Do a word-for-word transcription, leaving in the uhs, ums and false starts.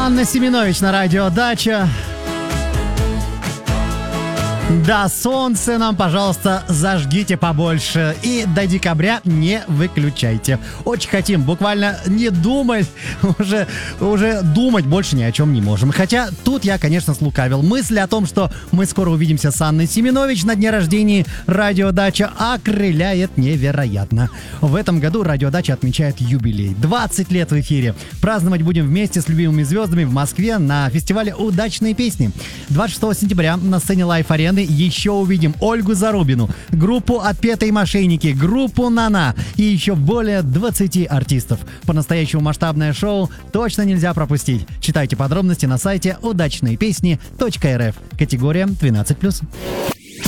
Анна Семенович на радио «Дача». Да, солнце нам, пожалуйста, зажгите побольше. И до декабря не выключайте. Очень хотим, буквально не думать, уже, уже думать больше ни о чем не можем. Хотя тут я, конечно, слукавил. Мысль о том, что мы скоро увидимся с Анной Семенович на дне рождения радио «Дача», окрыляет невероятно. В этом году радио «Дача» отмечает юбилей. двадцать лет в эфире. Праздновать будем вместе с любимыми звездами в Москве на фестивале «Удачные песни». двадцать шестого сентября на сцене Лайф-арены еще увидим Ольгу Зарубину, группу «Отпетые мошенники», группу «Нана» и еще более двадцати артистов. По-настоящему масштабное шоу точно нельзя пропустить. Читайте подробности на сайте удачные песни точка эр эф. Категория двенадцать плюс.